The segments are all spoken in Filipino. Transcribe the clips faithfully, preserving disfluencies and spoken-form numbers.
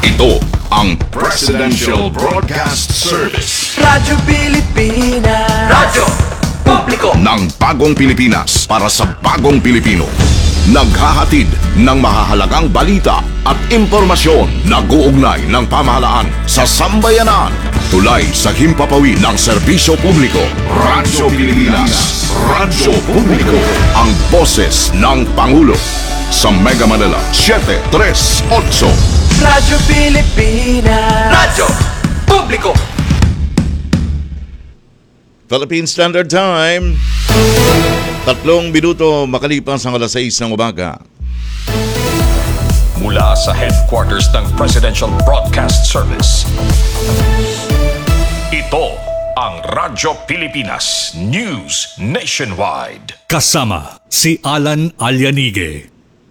Ito ang Presidential Broadcast Service. Radyo Pilipinas. Radyo Publiko Ng bagong Pilipinas para sa bagong Pilipino. Naghahatid ng mahahalagang balita at impormasyon na guugnay ng pamahalaan sa sambayanan. Tulay sa himpapawid ng serbisyo publiko. Radyo Pilipinas. Radyo Publiko. Ang boses ng Pangulo. Sa Mega Manila, seven three eight. Radyo Pilipinas. Radyo Publiko. Philippine Standard Time. Tatlong minuto makalipas ang alas sais ng umaga. Mula sa headquarters ng Presidential Broadcast Service. Ito ang Radyo Pilipinas News Nationwide. Kasama si Alan Alianige.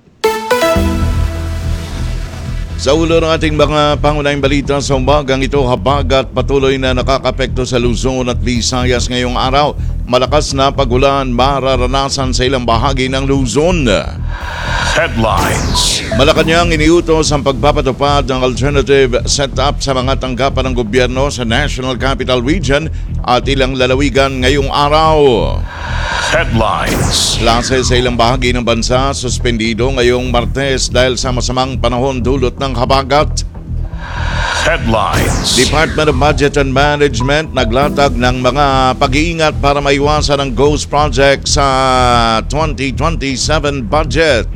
Sa ulo ng ating mga pangunahing balita sa umagang ito, habagat patuloy na nakakapekto sa Luzon at Visayas ngayong araw. Malakas na pagulan mararanasan sa ilang bahagi ng Luzon. Headlines. Malacanang iniutos ang pagpapatupad ng alternative setup sa mga tanggapan ng gobyerno sa National Capital Region at ilang lalawigan ngayong araw. Headlines. Klase sa ilang bahagi ng bansa suspendido ngayong Martes dahil sa masamang panahon dulot ng habagat. Headlines. Department of Budget and Management naglatag ng mga pag-iingat para maiwasan ang ghost project sa twenty twenty-seven budget.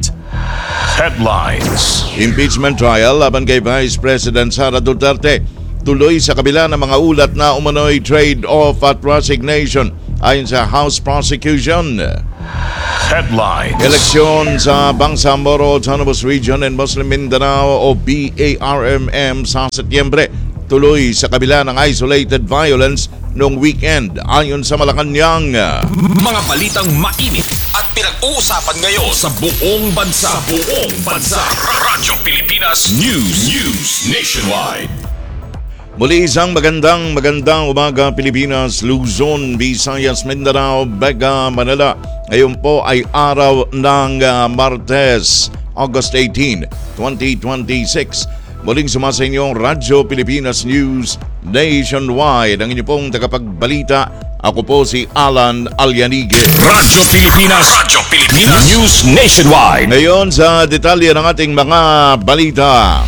Headlines. Impeachment trial laban kay Vice President Sara Duterte tuloy sa kabila ng mga ulat na umano'y trade-off at resignation ayon sa House Prosecution. Headlines. Eleksyon sa Bangsamoro Autonomous Region and Muslim Mindanao o B A R M M sa Setyembre tuloy sa kabila ng isolated violence noong weekend ayon sa Malacanang. Mga balitang mainit at pinag-uusapan ngayon sa buong bansa. Sa buong bansa. Radyo Pilipinas News News Nationwide. Muli isang magandang magandang umaga Pilipinas, Luzon, Visayas, Mindanao, Vega, Manila. Ngayon po ay araw ng uh, Martes, August eighteenth, twenty twenty-six. Muling sumasa inyong Radyo Pilipinas News Nationwide. Ang inyong pong tagapagbalita, ako po si Alan Alianige. Radyo Pilipinas. Radyo Pilipinas News Nationwide. Ngayon sa detalye ng ating mga balita.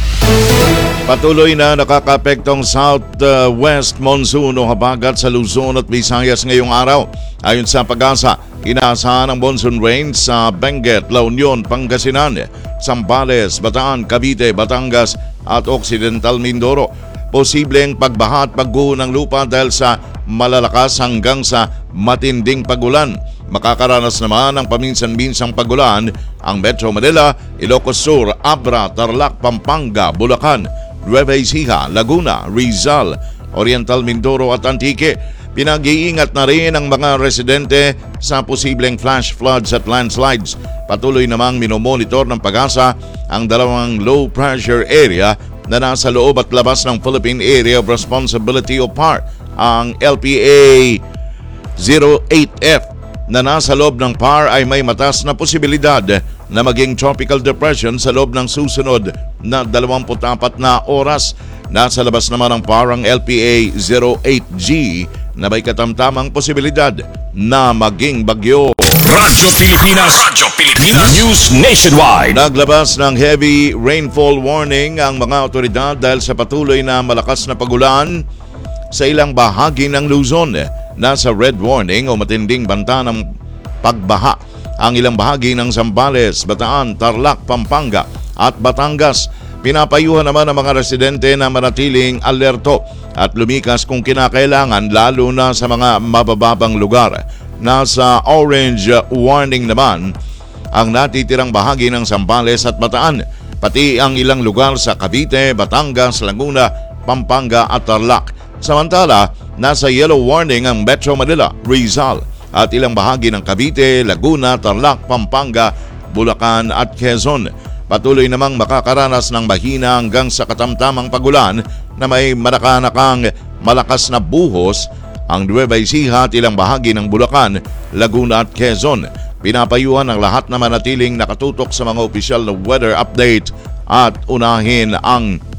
Patuloy na nakakapektong southwest monsoon o habagat sa Luzon at Visayas ngayong araw. Ayon sa Pag-asa, inaasahan ang monsoon rains sa Benguet, La Union, Pangasinan, Zambales, Bataan, Cavite, Batangas at Occidental Mindoro. Posibleng pagbaha at pagguho ng lupa dahil sa malalakas hanggang sa matinding pagulan. Makakaranas naman ng paminsan-minsang pagulan ang Metro Manila, Ilocos Sur, Abra, Tarlac, Pampanga, Bulacan, Nueva Ecija, Laguna, Rizal, Oriental Mindoro at Antique. Pinag-iingat na rin ang mga residente sa posibleng flash floods at landslides. Patuloy namang minomonitor ng Pag-asa ang dalawang low pressure area na nasa loob at labas ng Philippine Area of Responsibility o P A R, ang L P A zero eight F na nasa loob ng P A R ay may mataas na posibilidad na maging tropical depression sa loob ng susunod na dalawampu't apat na oras. Nasa labas naman ng P A R ang L P A zero eight G na may katamtamang posibilidad na maging bagyo. Radyo Pilipinas. Radyo Pilipinas News Nationwide. Naglabas ng heavy rainfall warning ang mga otoridad dahil sa patuloy na malakas na pagulan sa ilang bahagi ng Luzon. Nasa red warning o matinding banta ng pagbaha ang ilang bahagi ng Zambales, Bataan, Tarlac, Pampanga at Batangas. Pinapayuhan naman ang mga residente na manatiling alerto at lumikas kung kinakailangan lalo na sa mga mabababang lugar. Nasa orange warning naman ang natitirang bahagi ng Zambales at Bataan, pati ang ilang lugar sa Cavite, Batangas, Laguna, Pampanga at Tarlac. Samantala, nasa yellow warning ang Metro Manila, Rizal at ilang bahagi ng Cavite, Laguna, Tarlac, Pampanga, Bulacan at Quezon. Patuloy namang makakaranas ng mahina hanggang sa katamtamang pagulan na may manakanakang malakas na buhos ang Nueva Ecija at ilang bahagi ng Bulacan, Laguna at Quezon. Pinapayuhan ang lahat na manatiling nakatutok sa mga opisyal na weather update at unahin ang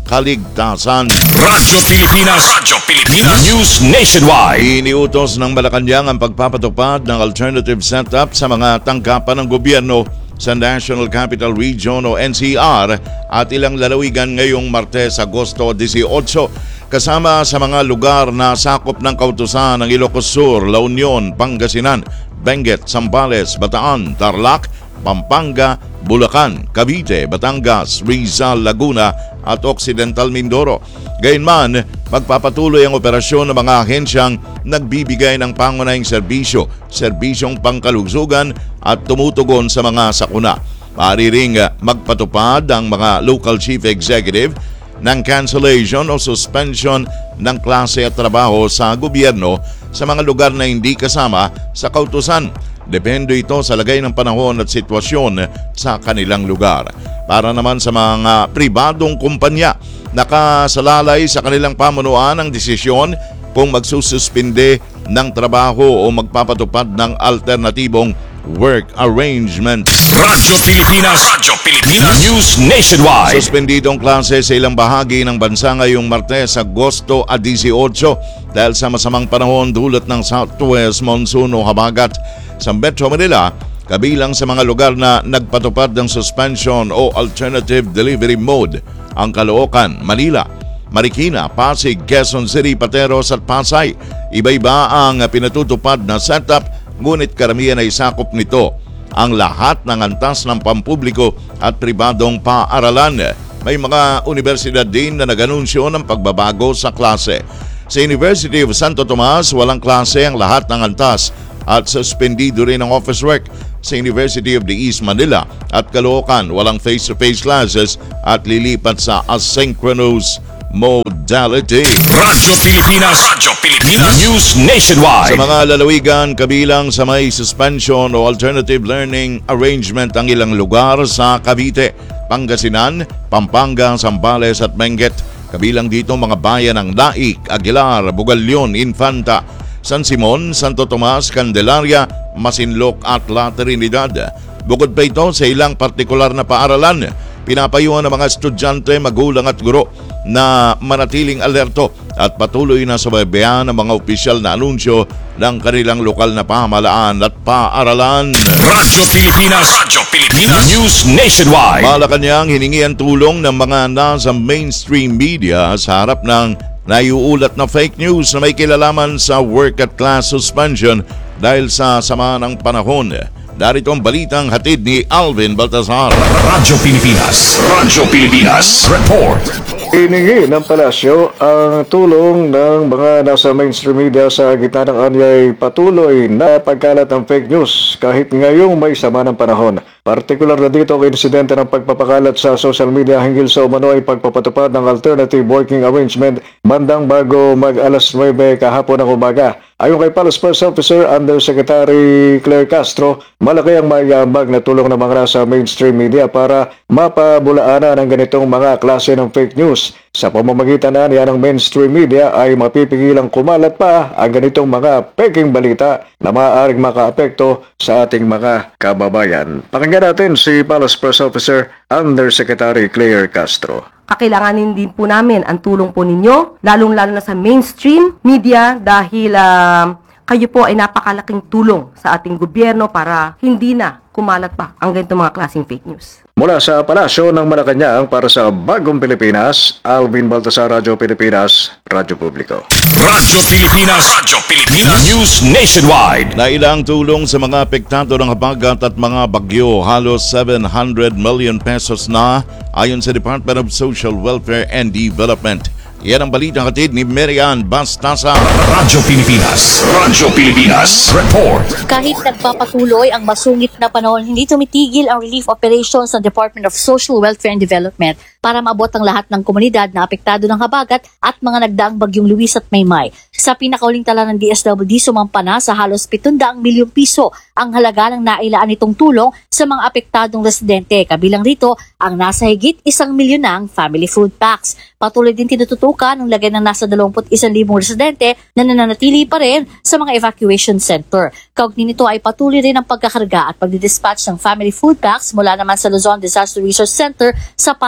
kaligtasan. Radyo Pilipinas. Radyo Pilipinas. News Nationwide. Iniutos ng Malacanang ang pagpapatupad ng alternative setup sa mga tanggapan ng gobyerno sa National Capital Region o N C R at ilang lalawigan ngayong Martes, Agosto eighteen, kasama sa mga lugar na sakop ng kautusan ng Ilocos Sur, La Union, Pangasinan, Benguet, Zambales, Bataan, Tarlac, Pampanga, Bulacan, Cavite, Batangas, Rizal, Laguna at Occidental Mindoro. Gayunman, magpapatuloy ang operasyon ng mga ahensyang nagbibigay ng pangunahing serbisyo, serbisyong pangkalusugan at tumutugon sa mga sakuna. Maaari ring magpatupad ang mga local chief executive ng cancellation o suspension ng klase at trabaho sa gobyerno sa mga lugar na hindi kasama sa kautusan. Depende ito sa lagay ng panahon at sitwasyon sa kanilang lugar. Para naman sa mga pribadong kumpanya, nakasalalay sa kanilang pamunuan ang desisyon kung magsususpinde ng trabaho o magpapatupad ng alternatibong work arrangement. Radyo Pilipinas. Radyo Pilipinas. News Nationwide. Suspendidong klase sa ilang bahagi ng bansa ngayong Martes, Agosto eighteen dahil sa masamang panahon dulot ng Southwest Monsoon o habagat. Sa Metro Manila, kabilang sa mga lugar na nagpatupad ng suspension o alternative delivery mode ang Caloocan, Manila, Marikina, Pasig, Quezon City, Pateros at Pasay. Iba-iba ang pinatutupad na setup, ngunit karamihan ay sakop nito ang lahat ng antas ng pampubliko at pribadong paaralan. May mga universidad din na nag-anunsyo ng pagbabago sa klase. Sa University of Santo Tomas, walang klase ang lahat ng antas at suspendido rin ang office work. Sa University of the East Manila at Caloocan, walang face-to-face classes at lilipat sa asynchronous modality. Radyo Pilipinas. Radyo Pilipinas. News Nationwide. Sa mga lalawigan, kabilang sa may suspension o alternative learning arrangement ang ilang lugar sa Cavite, Pangasinan, Pampanga, Zambales at Benguet. Kabilang dito mga bayan ng Laik, Aguilar, Bugalyon, Infanta, San Simon, Santo Tomas, Candelaria, Masinloc at La Trinidad. Bukod pa ito sa ilang partikular na paaralan, pinapayuhan ng mga estudyante, magulang at guro na manatiling alerto at patuloy na subaybayan ng mga opisyal na anunsyo ng kanilang lokal na pamahalaan at paaralan. Radyo Pilipinas. Radyo Pilipinas. News Nationwide. Malacanang hiningi ang tulong ng mga nasa mainstream media sa harap ng naiuulat na fake news na may kilalaman sa work at class suspension dahil sa sama ng panahon. Darito ang balitang hatid ni Alvin Baltazar. Radyo Pilipinas. Radyo Pilipinas. Report. Hiningi ng palasyo ang tulong ng mga nasa mainstream media sa gitna ng anyay patuloy na pagkalat ng fake news kahit ngayong may sama ng panahon. Partikular na dito ang insidente ng pagpapakalat sa social media hinggil sa umano ay pagpapatupad ng alternative working arrangement bandang bago mag alas nuwebe kahapon ng umaga. Ayon kay Palace Press Officer Undersecretary Claire Castro, malaki ang mayambag na tulong ng mga nasa mainstream media para mapabulaanan ang ganitong mga klase ng fake news. Sa pamamagitan na niya ng mainstream media ay mapipigilang kumalat pa ang ganitong mga peking balita na maaaring makaapekto sa ating mga kababayan. Pakinggan natin si Palace Press Officer Undersecretary Claire Castro. Kakailanganin din po namin ang tulong po ninyo, lalong-lalo na sa mainstream media dahil uh, kayo po ay napakalaking tulong sa ating gobyerno para hindi na kumalat pa ang ganitong mga klaseng fake news. Mula sa Palasyo ng Malacanang para sa Bagong Pilipinas, Alvin Baltasar, Radyo Pilipinas, Radyo Publiko. Radyo Pilipinas. Radyo Pilipinas. News Nationwide. Nailang tulong sa mga apektado ng habagat at mga bagyo, halos seven hundred million pesos na ayon sa Department of Social Welfare and Development. Yan ang balitang hatid ni Marian Bastasa. Radyo Pilipinas. Radyo Pilipinas. Report. Kahit nagpapatuloy ang masungit na panahon, hindi tumitigil ang relief operations ng Department of Social Welfare and Development para maabot ang lahat ng komunidad na apektado ng habagat at mga nagdaang bagyong Luis at Maymay. Sa pinakauling tala ng D S W D, sumampa na sa halos pitong daang milyong piso ang halaga ng nailaan nitong tulong sa mga apektadong residente. Kabilang rito ang nasa higit isang milyon ng family food packs. Patuloy din tinututukan ang lagay ng nasa dalawampu't isang libong residente na nananatili pa rin sa mga evacuation center. Kaugnay nito ay patuloy rin ang pagkakarga at pagdidispatch ng family food packs mula naman sa Luzon Disaster Resource Center sa Pasay City.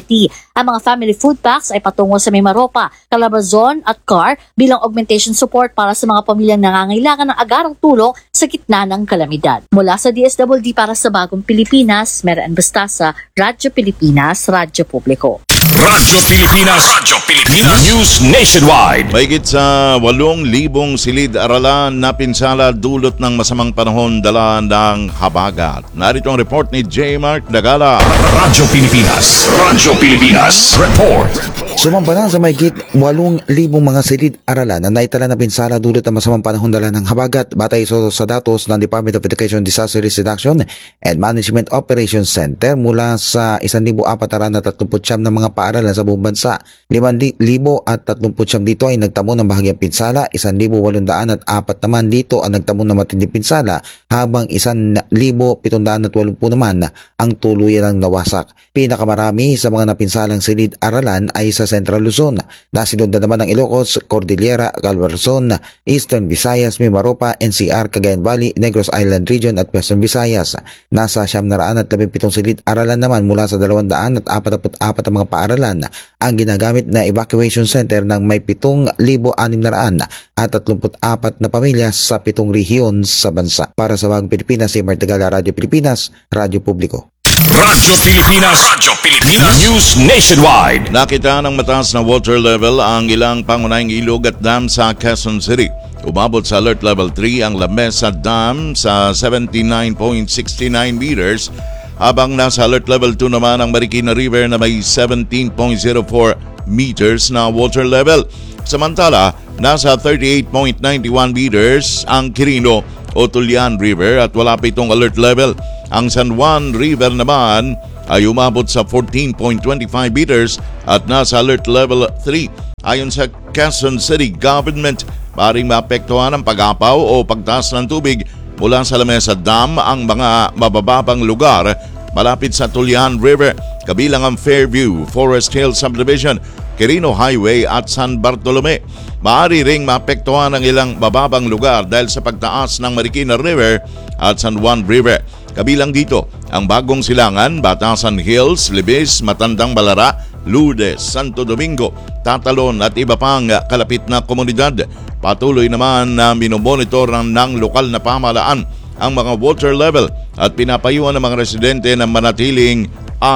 City. Ang mga family food packs ay patungo sa Mimaropa, Calabarzon at Car bilang augmentation support para sa mga pamilyang nangangailangan ng agarang tulong sa gitna ng kalamidad. Mula sa D S W D para sa Bagong Pilipinas, Merian Bastasa, Radyo Pilipinas, Radyo Publiko. Radyo Pilipinas. Radyo Pilipinas. News Nationwide. Mahigit sa walong libong silid-aralan na pinsala dulot ng masamang panahon dala ng habagat. Narito ang report ni J. Mark Dagala. Radyo Pilipinas. Radyo Pilipinas. Report. Sumamba na sa mahigit walong libong mga silid-aralan na naitala na pinsala dulot ng masamang panahon dala ng habagat batay sa, sa datos ng Department of Education Disaster Risk Reduction and Management Operations Center mula sa one thousand four hundred thirty-nine na mga paaralan sa buong bansa. five thousand thirty-nine dito ay nagtamo ng bahagyang pinsala, one thousand eight hundred four naman dito ang nagtamo ng matinding pinsala, habang one thousand seven hundred eighty naman ang tuluyan ng nawasak. Pinakamarami sa mga napinsalang silid-aralan ay sa Central Luzon. Nasunod na naman ng Ilocos, Cordillera, Calabarzon, Eastern Visayas, Mimaropa, N C R, Cagayan Valley, Negros Island Region at Western Visayas. Nasa siyam na raan at labing pitong silid-aralan naman mula sa dalawang daan at apat na apat ang mga paaralan ang ginagamit na evacuation center ng may pitong libo anim na raan at tatlumpu't apat na pamilya sa pitong rehiyon sa bansa. Para sa Bagong Pilipinas, si Martigala, Radyo Pilipinas, Radyo Publiko. Radyo Pilipinas. Radyo Pilipinas. News Nationwide. Nakita ng mataas na water level ang ilang pangunahing ilog at dam sa Quezon City. Umabot sa Alert Level three ang La Mesa Dam sa seventy-nine point six nine meters, habang nasa Alert Level two naman ang Marikina River na may seventeen point zero four meters na water level. Samantala, nasa thirty-eight point nine one meters ang Quirino o Tulian River at wala pa itong alert level. Ang San Juan River naman ay umabot sa fourteen point two five meters at nasa alert level three. Ayon sa Quezon City Government, maaaring maapektuhan ang pag-apaw o pagtaas ng tubig mula sa La Mesa Dam ang mga mabababang lugar malapit sa Tulian River, kabilang ang Fairview, Forest Hill Subdivision, Quirino Highway at San Bartolome. Maaari ring maapektuhan ang ilang bababang lugar dahil sa pagtaas ng Marikina River at San Juan River. Kabilang dito ang Bagong Silangan, Batasan Hills, Libis, Matandang Balara, Lourdes, Santo Domingo, Tatalon at iba pang kalapit na komunidad. Patuloy naman na minomonitor ng lokal na pamahalaan ang mga water level at pinapayuhan ng mga residente na manatiling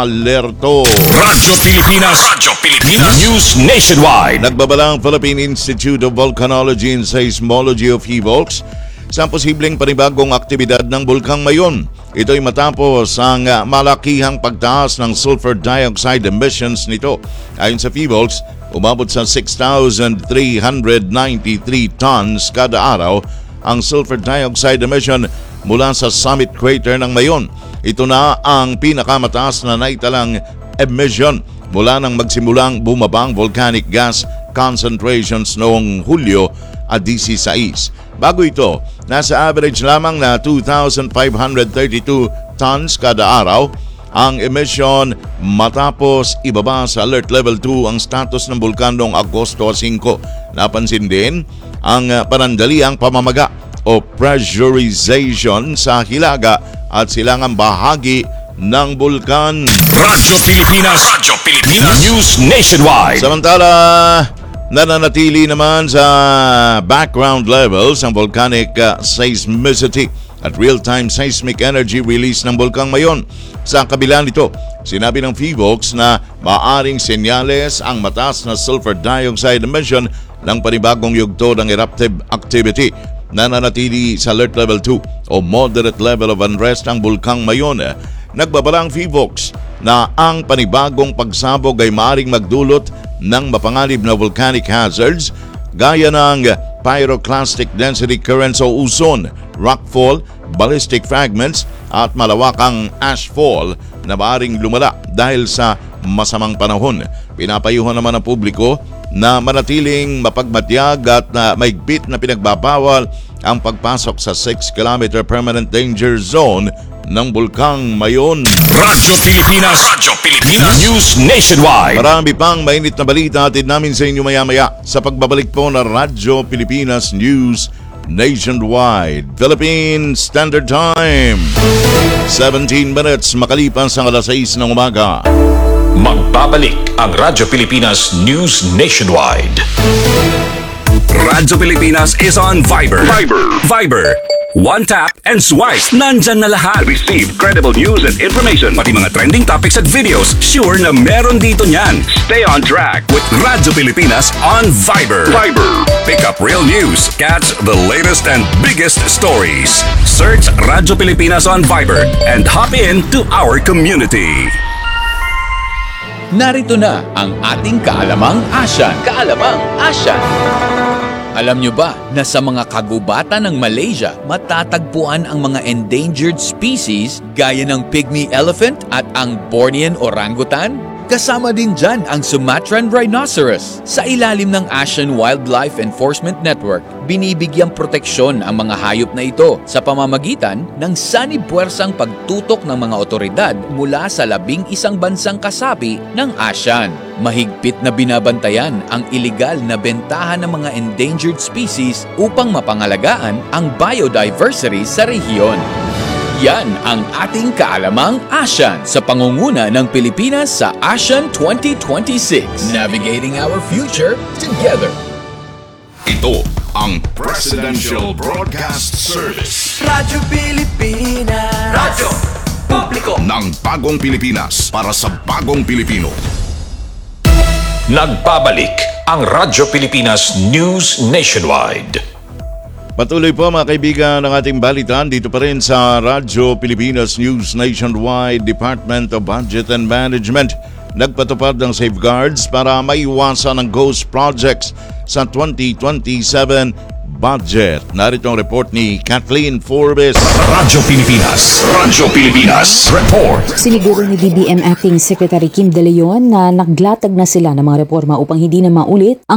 alerto. Radyo Pilipinas. Radyo Pilipinas. News Nationwide. Nagbabalang Philippine Institute of Volcanology and Seismology of PHIVOLCS sa posibleng panibagong aktibidad ng Bulkang Mayon. Ito'y matapos ang uh, malakihang pagtaas ng sulfur dioxide emissions nito. Ayon sa PHIVOLCS, umabot sa six thousand three hundred ninety-three tons kada araw ang sulfur dioxide emission mula sa summit crater ng Mayon. Ito na ang pinakamataas na naitalang emission mula nang magsimulang bumabang volcanic gas concentrations noong Hulyo at sixteen. Bago ito, nasa average lamang na two thousand five hundred thirty-two tons kada araw ang emission matapos ibaba sa Alert Level two ang status ng bulkan noong Agosto five. Napansin din ang panandaliang pamamaga o pressurization sa hilaga at silangang bahagi ng bulkan. Radyo Pilipinas. Radyo Pilipinas. News Nationwide. Samantala, nananatili naman sa background levels ang volcanic uh, seismicity at real-time seismic energy release ng Bulkang Mayon. Sa kabila nito, sinabi ng PHIVOLCS na maaring senyales ang mataas na sulfur dioxide emission ng panibagong yugto ng eruptive activity. Nananatili sa alert level two o moderate level of unrest ang Bulkang Mayon. Nagbabalang PHIVOLCS na ang panibagong pagsabog ay maaring magdulot ng mapanganib na volcanic hazards gaya ng pyroclastic density currents o uson, rockfall, ballistic fragments at malawakang ashfall na maaring lumala dahil sa masamang panahon. Pinapayuhan naman ng publiko na manatiling mapagmatyag at na maigpit na pinagbabawal ang pagpasok sa six kilometer permanent danger zone ng Bulkang Mayon. Radyo Pilipinas. Radyo Pilipinas. News Nationwide. Marami pang mainit na balita atid namin sa inyo maya-maya sa pagbabalik po na Radyo Pilipinas News Nationwide. Philippine Standard Time. seventeen minutes makalipas ang alas sais ng umaga. Magbabalik ang Radyo Pilipinas News Nationwide. Radyo Pilipinas is on Viber. Viber. Viber. One tap and swipe. Nandyan na lahat. Receive credible news and information. Pati mga trending topics at videos. Sure na meron dito niyan. Stay on track with Radyo Pilipinas on Viber. Viber. Pick up real news. Catch the latest and biggest stories. Search Radyo Pilipinas on Viber and hop in to our community. Narito na ang ating kaalamang Asyan. Kaalamang Asyan. Alam nyo ba na sa mga kagubatan ng Malaysia, matatagpuan ang mga endangered species gaya ng pygmy elephant at ang Bornean orangutan? Kasama din dyan ang Sumatran rhinoceros. Sa ilalim ng Asian Wildlife Enforcement Network, binibigyang proteksyon ang mga hayop na ito sa pamamagitan ng sanib-puwersang pagtutok ng mga otoridad mula sa labing isang bansang kasapi ng ASEAN. Mahigpit na binabantayan ang iligal na bentahan ng mga endangered species upang mapangalagaan ang biodiversity sa rehiyon. Yan ang ating kaalamang ASEAN sa pangunguna ng Pilipinas sa ASEAN twenty twenty-six. Navigating our future together. Ito ang Presidential Broadcast Service Radyo Pilipinas. Radyo Publiko. ng Bagong Pilipinas para sa Bagong Pilipino. Nagbabalik ang Radyo Pilipinas News Nationwide. Patuloy po mga kaibigan ng ating balitaan dito pa rin sa Radyo Pilipinas News Nationwide. Department of Budget and Management nagpatupad ng safeguards para maiwasan ang ghost projects sa twenty twenty-seven budget. Narito ang report ni Kathleen Forbes. Radyo Pilipinas. Radyo Pilipinas. Report. Siniguro ni D B M Acting Secretary Kim De Leon na naglatag na sila ng mga reforma upang hindi na maulit ang